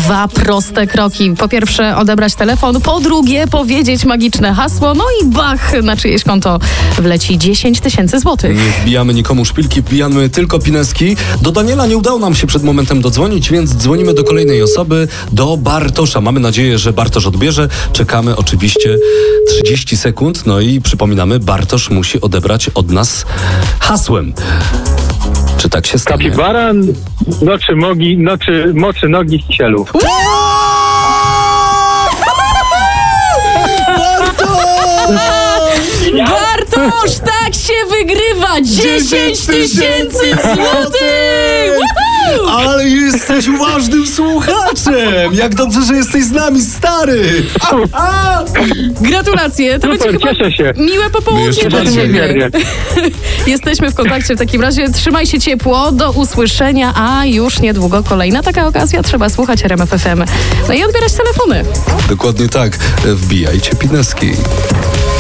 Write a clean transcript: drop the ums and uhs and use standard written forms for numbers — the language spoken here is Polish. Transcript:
2 proste kroki. Po pierwsze odebrać telefon, po drugie powiedzieć magiczne hasło, no i bach, na czyjeś konto wleci 10 000 złotych. Nie wbijamy nikomu szpilki, wbijamy tylko pineski. Do Daniela nie udało nam się przed momentem dodzwonić, więc dzwonimy do kolejnej osoby, do Bartosza. Mamy nadzieję, że Bartosz odbierze. Czekamy oczywiście 30 sekund, no i przypominamy, Bartosz musi odebrać od nas hasłem. Czy tak się stanie? Taki baran, moczy nogi w kisielu. Bartosz, tak się wygrywa 10 000 złotych! Ale jesteś ważnym słuchaczem! Jak dobrze, że jesteś z nami, stary! Gratulacje, to będzie Super, chyba cieszę się. miłe popołudnie jeszcze dla bardziej. ciebie. Jesteśmy w kontakcie w takim razie. Trzymaj się ciepło, do usłyszenia, a już niedługo kolejna taka okazja. Trzeba słuchać RMF FM. No i odbierać telefony. Dokładnie tak. Wbijajcie pineski.